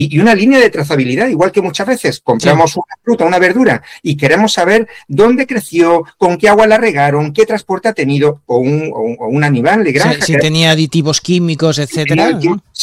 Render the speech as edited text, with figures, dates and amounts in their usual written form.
y una línea de trazabilidad, igual que muchas veces compramos una fruta, una verdura y queremos saber dónde creció, con qué agua la regaron, qué transporte ha tenido, o un animal de granja. Si tenía aditivos químicos, etcétera, ¿no?